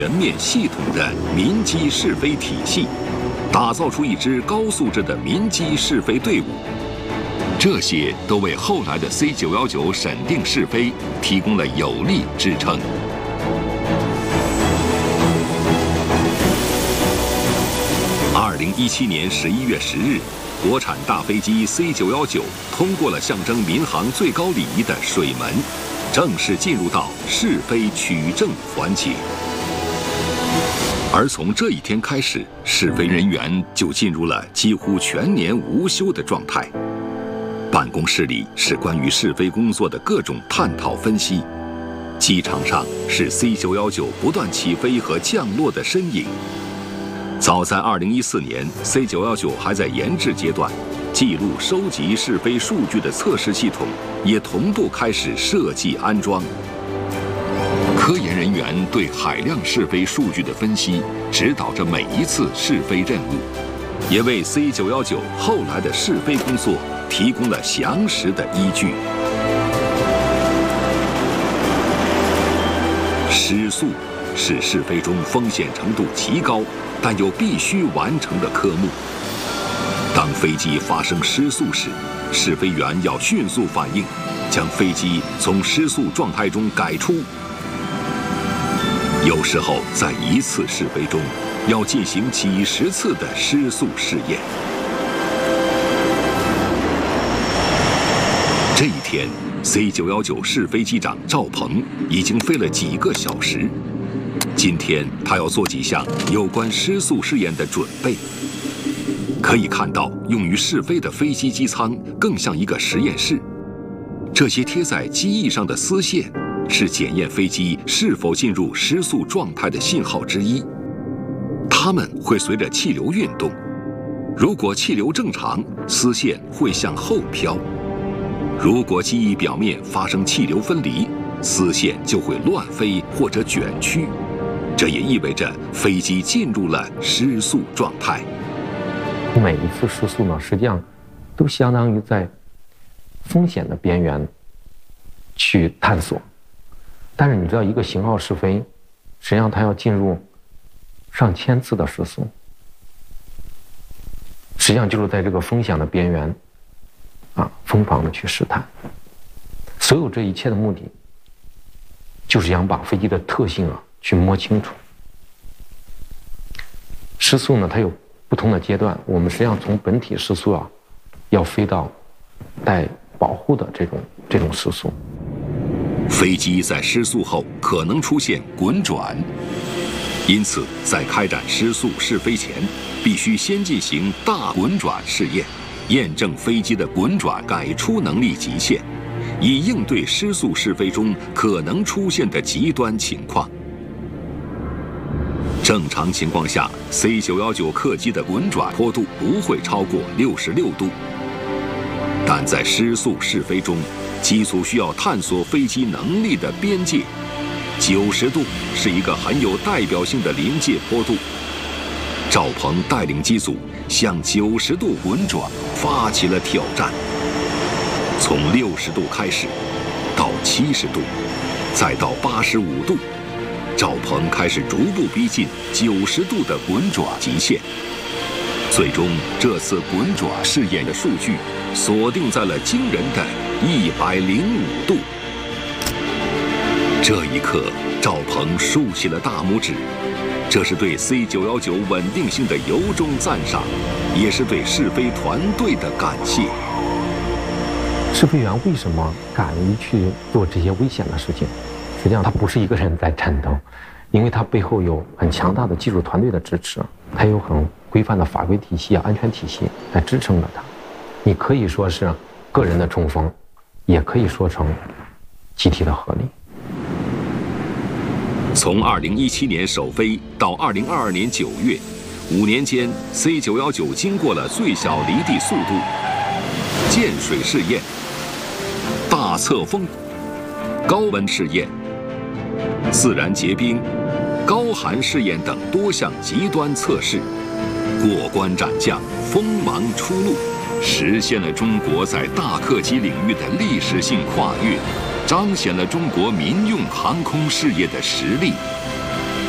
全面系统的民机试飞体系，打造出一支高素质的民机试飞队伍。这些都为后来的 C919审定试飞提供了有力支撑。2017年11月10日，国产大飞机 C919通过了象征民航最高礼仪的水门，正式进入到试飞取证环节。而从这一天开始，试飞人员就进入了几乎全年无休的状态。办公室里是关于试飞工作的各种探讨分析，机场上是 C919不断起飞和降落的身影。早在2014年 ，C919还在研制阶段，记录收集试飞数据的测试系统也同步开始设计安装。科研人员对海量试飞数据的分析，指导着每一次试飞任务，也为 C919后来的试飞工作提供了详实的依据。失速是试飞中风险程度极高，但又必须完成的科目。当飞机发生失速时，试飞员要迅速反应，将飞机从失速状态中改出。有时候，在一次试飞中，要进行几十次的失速试验。这一天 ，C919试飞机长赵鹏已经飞了几个小时。今天他要做几项有关失速试验的准备。可以看到，用于试飞的飞机机舱更像一个实验室。这些贴在机翼上的丝线，是检验飞机是否进入失速状态的信号之一。它们会随着气流运动，如果气流正常，丝线会向后飘；如果机翼表面发生气流分离，丝线就会乱飞或者卷曲。这也意味着飞机进入了失速状态。 每一次失速呢，实际上都相当于在风险的边缘去探索。但是你知道，一个型号试飞，实际上它要进入上千次的失速，实际上就是在这个风险的边缘疯狂的去试探。所有这一切的目的，就是想把飞机的特性去摸清楚。失速呢，它有不同的阶段，我们实际上从本体失速要飞到带保护的这种失速。 飞机在失速后可能出现滚转，因此在开展失速试飞前，必须先进行大滚转试验，验证飞机的滚转改出能力极限，以应对失速试飞中可能出现的极端情况。正常情况下 ，C919客机的滚转坡度不会超过66度，但在失速试飞中，机组需要探索飞机能力的边界。90度是一个很有代表性的临界坡度。赵鹏带领机组向90度滚转发起了挑战，从60度开始，到70度，再到85度。赵鹏开始逐步逼近90度的滚转极限，最终这次滚转试验的数据锁定在了惊人的105度。这一刻，赵鹏竖起了大拇指，这是对 C919稳定性的由衷赞赏，也是对试飞团队的感谢。 试飞员为什么敢于去做这些危险的事情？实际上他不是一个人在战斗，因为他背后有很强大的技术团队的支持，他有很规范的法规体系安全体系来支撑着他。你可以说是个人的冲锋，也可以说成集体的合力。 从2017年首飞到2022年9月，5年间 ，C919经过了最小离地速度、溅水试验、大侧风、高温试验、自然结冰、高寒试验等多项极端测试，过关斩将，锋芒初露，实现了中国在大客机领域的历史性跨越，彰显了中国民用航空事业的实力。